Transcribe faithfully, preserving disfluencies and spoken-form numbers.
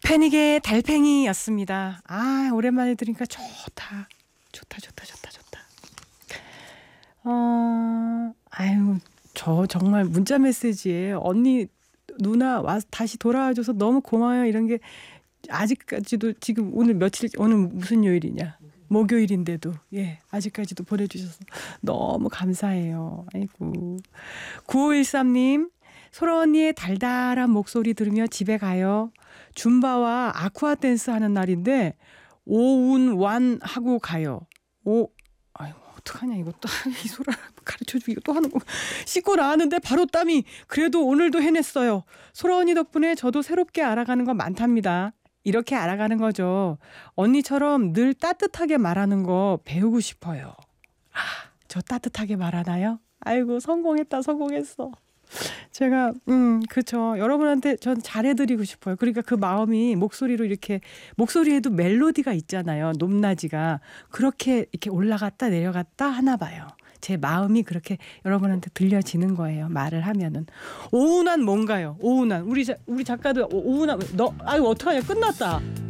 패닉의 달팽이였습니다. 아, 오랜만에 들으니까 좋다. 좋다, 좋다, 좋다, 좋다. 어, 아유, 저 정말 문자 메시지에 언니, 누나 와 다시 돌아와줘서 너무 고마워요. 이런 게 아직까지도 지금 오늘 며칠, 오늘 무슨 요일이냐? 목요일인데도 예 아직까지도 보내주셔서 너무 감사해요. 아이고. 구오일삼 님, 소라 언니의 달달한 목소리 들으며 집에 가요. 줌바와 아쿠아 댄스 하는 날인데 오운완 하고 가요. 오, 아이고 어떡하냐 이것도. 이 소라 가르쳐주고 이거 또 하는 거. 씻고 나왔는데 바로 땀이. 그래도 오늘도 해냈어요. 소라 언니 덕분에 저도 새롭게 알아가는 거 많답니다. 이렇게 알아가는 거죠. 언니처럼 늘 따뜻하게 말하는 거 배우고 싶어요. 아, 저 따뜻하게 말하나요? 아이고 성공했다 성공했어. 제가 음 그렇죠. 여러분한테 전 잘해드리고 싶어요. 그러니까 그 마음이 목소리로 이렇게, 목소리에도 멜로디가 있잖아요. 높낮이가 그렇게 이렇게 올라갔다 내려갔다 하나 봐요. 제 마음이 그렇게 여러분한테 들려지는 거예요. 말을 하면은. 오운환 뭔가요? 오운환 우리 자, 우리 작가들 오- 오운환 너 아유 어떡하냐 끝났다.